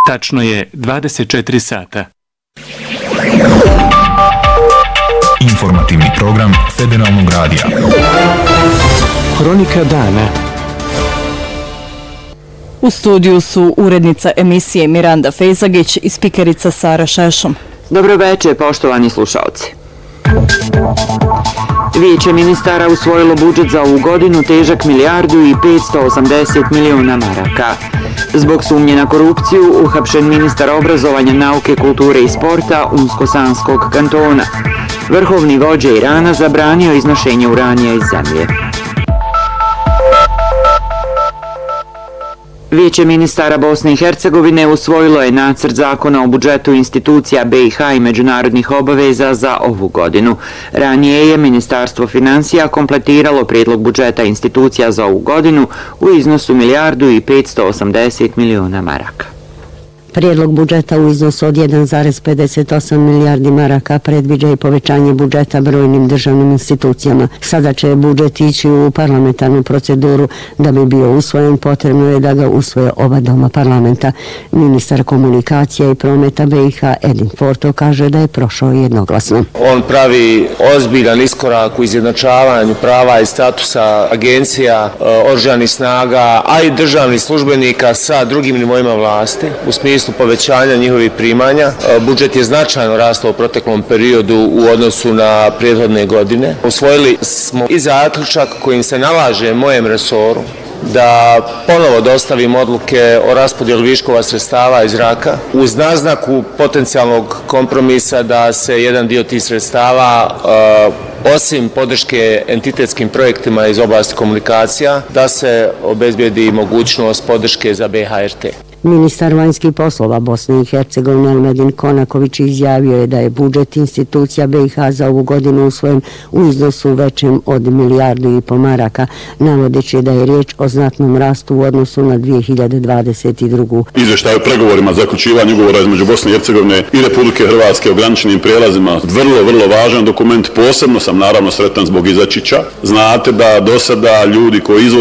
Tačno je 24 sata. Informativni program Federalnog radija. Hronika dana. U studiju su urednica emisije Miranda Fejzagić i spikerica Sara Šešom. Dobro večer, poštovani slušalci. Vijeće ministara usvojilo budžet za ovu godinu težak $1.580 miliona maraka. Zbog sumnje na korupciju uhapšen ministar obrazovanja, nauke, kulture i sporta Unsko-Sanskog kantona. Vrhovni vođa Irana zabranio iznošenje uranija iz zemlje. Vijeće ministara Bosne i Hercegovine usvojilo je nacrt zakona o budžetu institucija BiH i međunarodnih obaveza za ovu godinu. Ranije je Ministarstvo financija kompletiralo prijedlog budžeta institucija za ovu godinu u iznosu $1.580 miliona maraka. Prijedlog budžeta u iznosu od 1,58 milijardi maraka predviđa i povećanje budžeta brojnim državnim institucijama. Sada će budžet ići u parlamentarnu proceduru. Da bi bio usvojen, potrebno je da ga usvoje oba doma parlamenta. Ministar komunikacija i prometa BiH Edin Forto kaže da je prošao jednoglasno. On pravi ozbiljan iskorak u izjednačavanju prava i statusa agencija, oružanih snaga, a i državnih službenika sa drugim nivoima vlasti u smislu povećanja njihovih primanja. Budžet je značajno rastao u proteklom periodu u odnosu na prethodne godine. Usvojili smo i zaključak kojim se nalaže mojem resoru da ponovo dostavim odluke o raspodjeli viškova sredstava iz zraka uz naznaku potencijalnog kompromisa da se jedan dio tih sredstava osim podrške entitetskim projektima iz oblasti komunikacija da se obezbijedi mogućnost podrške za BHRT. Ministar vanjskih poslova Bosne i Hercegovine Elmedin Konaković izjavio je da je budžet institucija BiH za ovu godinu usvojen u iznosu većem od $1,5 milijardu maraka, navodeći da je riječ o znatnom rastu u odnosu na 2022. Izvještaj o pregovorima za zaključivanje ugovora između Bosne i Hercegovine i Republike Hrvatske o graničnim prijelazima, vrlo važan dokument. Posebno sam naravno sretan zbog izačića. Znate da do sada ljudi koji izvoze